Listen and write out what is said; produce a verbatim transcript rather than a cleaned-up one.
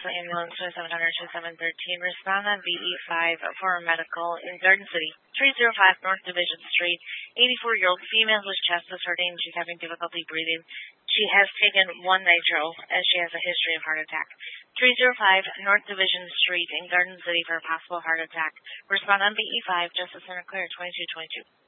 Ambulance twenty-seven hundred twenty-seven thirteen. Respond on V E five for medical in Garden City. three oh five North Division Street. eighty-four-year-old female whose chest is hurting. She's having difficulty breathing. She has taken one nitro as she has a history of heart attack. three oh five North Division Street in Garden City for a possible heart attack. Respond on V E five. Justice Center clear twenty-two twenty-two.